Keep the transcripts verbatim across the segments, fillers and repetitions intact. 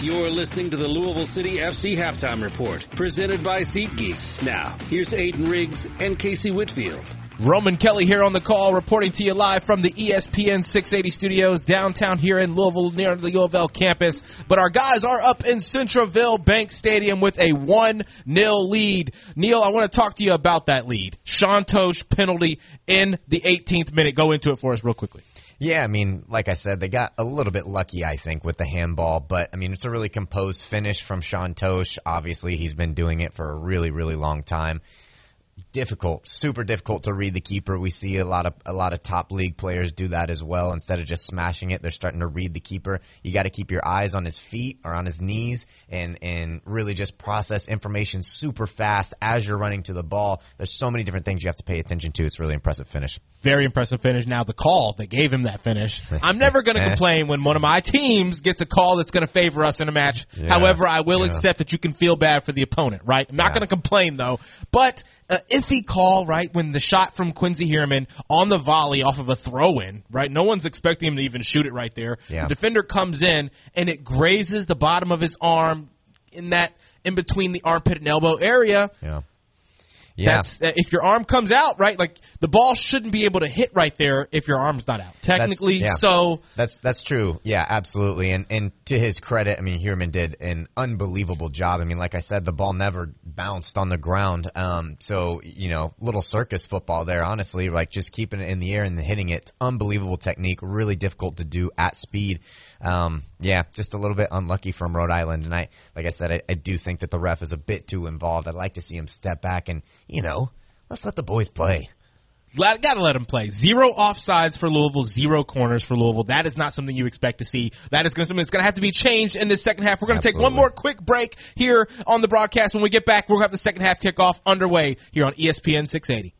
You're listening to the Louisville City F C Halftime Report, presented by SeatGeek. Now, here's Aiden Riggs and Casey Whitfield. Roman Kelly here on the call, reporting to you live from the E S P N six eighty studios downtown here in Louisville near the U of L campus. But our guys are up in Centreville Bank Stadium with a one nil lead. Neil, I want to talk to you about that lead. Sean Tosh penalty in the eighteenth minute. Go into it for us real quickly. Yeah, I mean, like I said, they got a little bit lucky, I think, with the handball. But, I mean, it's a really composed finish from Sean Tosh. Obviously, he's been doing it for a really, really long time. Difficult, super difficult to read the keeper. We see a lot of a lot of top league players do that as well. Instead of just smashing it, they're starting to read the keeper. You got to keep your eyes on his feet or on his knees and and really just process information super fast as you're running to the ball. There's so many different things you have to pay attention to. It's a really impressive finish. Very impressive finish. Now, the call that gave him that finish, I'm never going to complain when one of my teams gets a call that's going to favor us in a match. Yeah, However, I will yeah. accept that you can feel bad for the opponent, right? I'm not yeah. going to complain, though. But uh, iffy call, right, when the shot from Quincy Harriman on the volley off of a throw-in, right? No one's expecting him to even shoot it right there. Yeah. The defender comes in, and it grazes the bottom of his arm in that in between the armpit and elbow area. Yeah. Yeah. That's, uh, if your arm comes out, right, like the ball shouldn't be able to hit right there if your arm's not out. Technically, that's, yeah. so. That's that's true. Yeah, absolutely. And and to his credit, I mean, Hierman did an unbelievable job. I mean, like I said, the ball never bounced on the ground. Um, so, you know, little circus football there, honestly, like just keeping it in the air and hitting it. Unbelievable technique, really difficult to do at speed. Um, yeah, just a little bit unlucky from Rhode Island. And I, like I said, I, I do think that the ref is a bit too involved. I'd like to see him step back and, you know, let's let the boys play. Gotta let them play. Zero offsides for Louisville, zero corners for Louisville. That is not something you expect to see. That is going to, it's going to have to be changed in this second half. We're going to take one more quick break here on the broadcast. When we get back, we'll have the second half kickoff underway here on E S P N six eighty.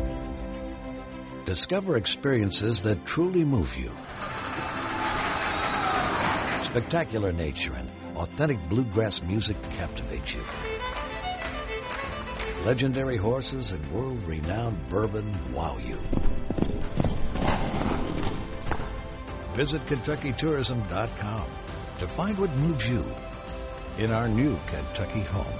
Discover experiences that truly move you. Spectacular nature and authentic bluegrass music captivate you. Legendary horses and world-renowned bourbon wow you. Visit Kentucky Tourism dot com to find what moves you in our new Kentucky home.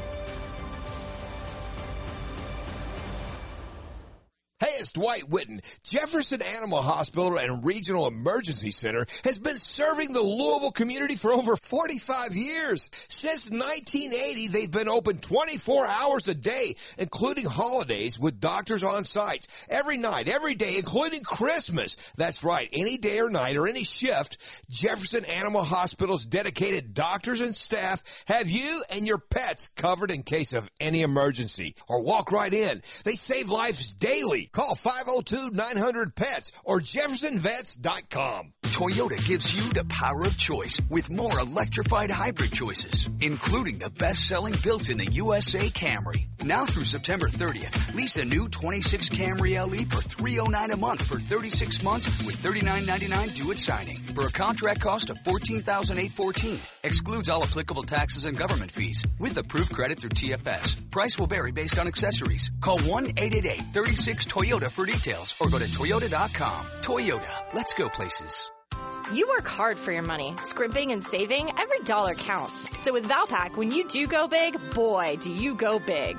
Hey, it's Dwight Witten. Jefferson Animal Hospital and Regional Emergency Center has been serving the Louisville community for over forty-five years. Since nineteen eighty, they've been open twenty-four hours a day, including holidays with doctors on site. Every night, every day, including Christmas. That's right, any day or night or any shift, Jefferson Animal Hospital's dedicated doctors and staff have you and your pets covered in case of any emergency. Or walk right in. They save lives daily. Call five oh two, nine hundred, P E T S or Jefferson Vets dot com. Toyota gives you the power of choice with more electrified hybrid choices, including the best-selling built in the U S A Camry. Now through September thirtieth, lease a new twenty-six Camry L E for three hundred nine dollars a month for thirty-six months with thirty-nine ninety-nine due at signing for a contract cost of fourteen thousand eight hundred fourteen dollars. Excludes all applicable taxes and government fees with approved credit through T F S. Price will vary based on accessories. Call one eight eight eight, three six, Toyota for details or go to Toyota dot com. Toyota, let's go places. You work hard for your money. Scrimping and saving, every dollar counts. So with Valpak, when you do go big, boy, do you go big.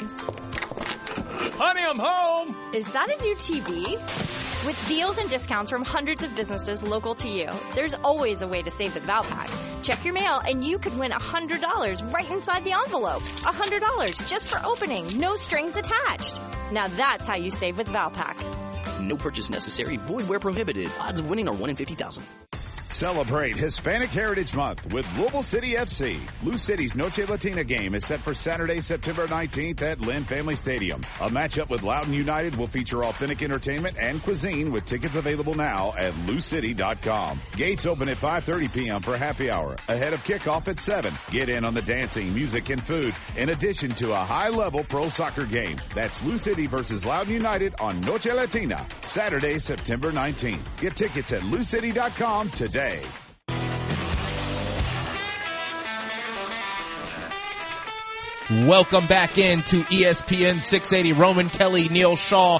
Honey, I'm home! Is that a new T V? With deals and discounts from hundreds of businesses local to you, there's always a way to save with Valpak. Check your mail and you could win one hundred dollars right inside the envelope. one hundred dollars just for opening, no strings attached. Now that's how you save with Valpak. No purchase necessary, void where prohibited. Odds of winning are one in fifty thousand. Celebrate Hispanic Heritage Month with Louisville City F C. Lou City's Noche Latina game is set for Saturday, September nineteenth at Lynn Family Stadium. A matchup with Loudoun United will feature authentic entertainment and cuisine with tickets available now at Lou City dot com. Gates open at five thirty p.m. for happy hour, ahead of kickoff at seven. Get in on the dancing, music, and food, in addition to a high-level pro soccer game. That's Lou City versus Loudoun United on Noche Latina, Saturday, September nineteenth. Get tickets at Lou City dot com today. Welcome back into E S P N six eighty. Roman Kelly, Neil Shaw